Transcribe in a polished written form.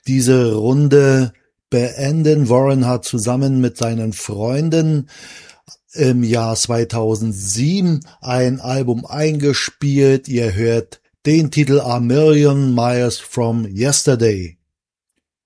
diese Runde beenden. Warren hat zusammen mit seinen Freunden im Jahr 2007 ein Album eingespielt. Ihr hört den Titel A Million Miles from Yesterday.